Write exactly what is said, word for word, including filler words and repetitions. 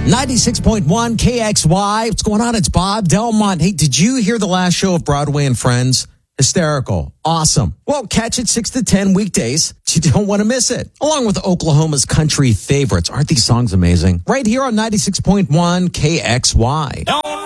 ninety-six point one K X Y. What's going on? It's Bob Delmont. Hey, did you hear the last show of Broadway and Friends? Hysterical. Awesome. Well, catch it six to ten weekdays. You don't want to miss it. Along with Oklahoma's country favorites. Aren't these songs amazing? Right here on ninety-six point one K X Y.